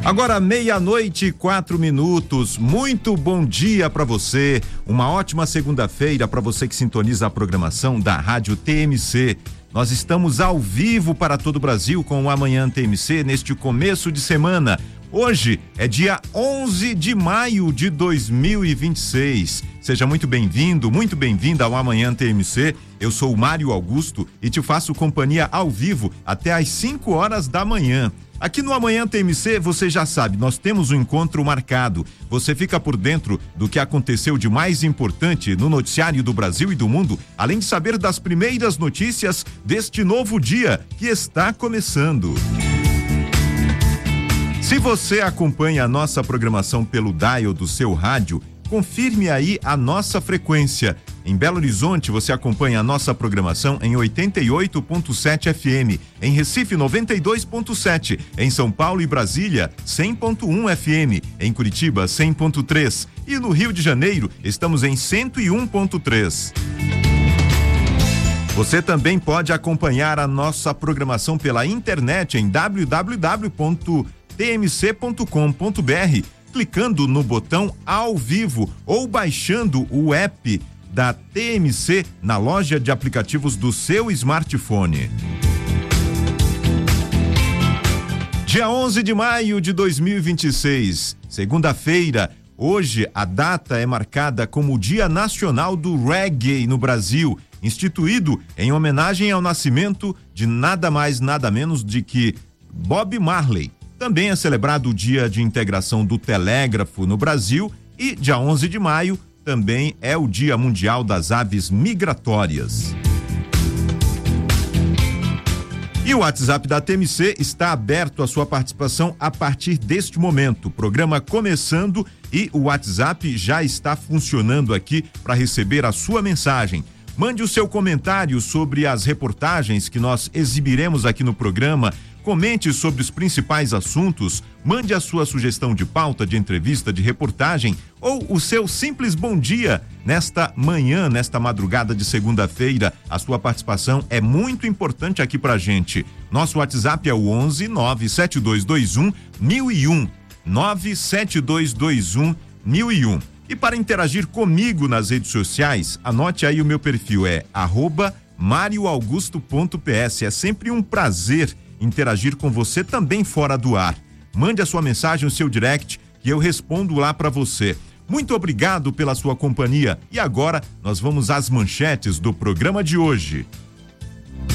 Agora 00:04. Muito bom dia para você. Uma ótima segunda-feira para você que sintoniza a programação da Rádio TMC. Nós estamos ao vivo para todo o Brasil com o Amanhã TMC neste começo de semana. Hoje é dia 11 de maio de 2026. Seja muito bem-vindo, muito bem-vinda ao Amanhã TMC. Eu sou o Mário Augusto e te faço companhia ao vivo até às 5 horas da manhã. Aqui no Amanhã TMC, você já sabe, nós temos um encontro marcado. Você fica por dentro do que aconteceu de mais importante no noticiário do Brasil e do mundo, além de saber das primeiras notícias deste novo dia que está começando. Se você acompanha a nossa programação pelo dial do seu rádio, confirme aí a nossa frequência. Em Belo Horizonte, você acompanha a nossa programação em 88.7 FM, em Recife 92.7, em São Paulo e Brasília 100.1 FM, em Curitiba 100.3 e no Rio de Janeiro estamos em 101.3. Você também pode acompanhar a nossa programação pela internet em www.tmc.com.br, clicando no botão ao vivo ou baixando o app da TMC na loja de aplicativos do seu smartphone. Dia 11 de maio de 2026, segunda-feira. Hoje a data é marcada como o Dia Nacional do Reggae no Brasil, instituído em homenagem ao nascimento de nada mais nada menos de que Bob Marley. Também é celebrado o Dia de Integração do Telégrafo no Brasil e dia 11 de maio também é o Dia Mundial das Aves Migratórias. E o WhatsApp da TMC está aberto à sua participação a partir deste momento. Programa começando e o WhatsApp já está funcionando aqui para receber a sua mensagem. Mande o seu comentário sobre as reportagens que nós exibiremos aqui no programa. Comente sobre os principais assuntos, mande a sua sugestão de pauta, de entrevista, de reportagem ou o seu simples bom dia nesta manhã, nesta madrugada de segunda-feira. A sua participação é muito importante aqui pra gente. Nosso WhatsApp é o 11 97221 1001, 97221 1001. E para interagir comigo nas redes sociais, anote aí o meu perfil, é @marioaugusto.ps. É sempre um prazer interagir com você também fora do ar. Mande a sua mensagem, o seu direct, que eu respondo lá para você. Muito obrigado pela sua companhia. E agora nós vamos às manchetes do programa de hoje.